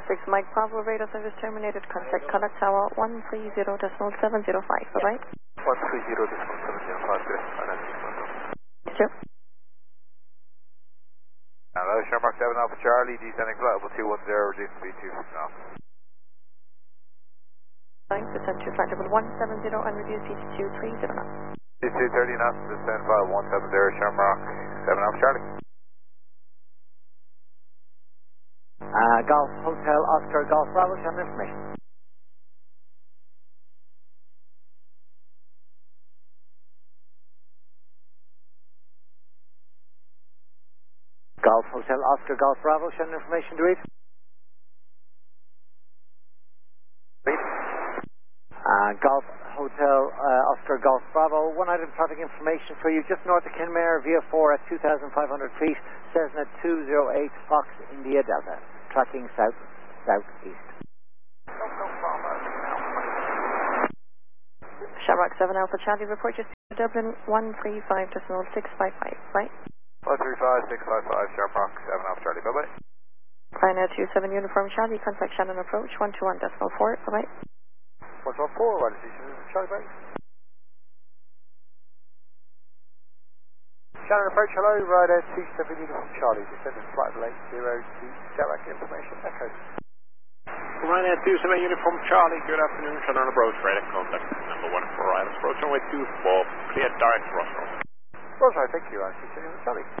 Mike Bravo, radar service terminated. Contact Connect Tower 130.705. Bye-bye. 130.705. Sure. Hello, Shamrock 7 Alpha Charlie, descending flight level 210, reducing V2 now. Descend to flight level 170 and reduce VT2 30 knots. V2 30 knots, descend flight 170, Shamrock 7 Alpha Charlie. Golf Hotel Oscar Golf Bravo, show me information. Golf Hotel Oscar Golf Bravo, show me information to read. Golf Hotel Oscar Golf Bravo, one item traffic information for you, just north of Kenmare, via 4 at 2,500 feet, Cessna 208 Fox India Delta, tracking south-southeast. Shamrock 7 Alpha Charlie, report your Dublin 135.655, right? 135.655, Shamrock 7 Alpha Charlie, bye-bye. Final 27 Uniform Charlie, contact Shannon approach 121.4, bye-bye. 114, what is it? Charlie, bye. Shannon approach, hello, rider 27 Uniform Charlie, descending flight of 80 to direct information, echo. Ryanair 27 Uniform Charlie, good afternoon, Shannon approach, radar contact number 1 for riders, approach runway 24, clear direct Roscoe. Roger, thank you, I see you, Charlie.